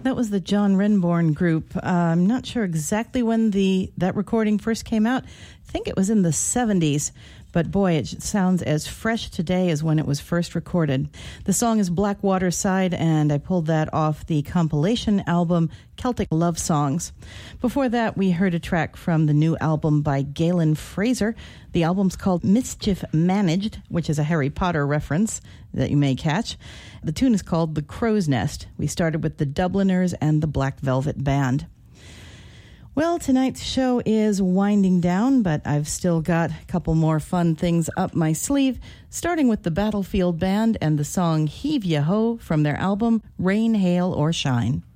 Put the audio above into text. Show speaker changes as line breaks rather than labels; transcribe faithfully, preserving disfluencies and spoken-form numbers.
That was the John Renbourn Group. Uh, I'm not sure exactly when the that recording first came out. I think it was in the seventies. But boy, it sounds as fresh today as when it was first recorded. The song is Blackwater Side, and I pulled that off the compilation album Celtic Love Songs. Before that, we heard a track from the new album by Galen Fraser. The album's called Mischief Managed, which is a Harry Potter reference that you may catch. The tune is called The Crow's Nest. We started with the Dubliners and the Black Velvet Band. Well, tonight's show is winding down, but I've still got a couple more fun things up my sleeve, starting with the Battlefield Band and the song Heave Ya Ho from their album Rain, Hail, or Shine.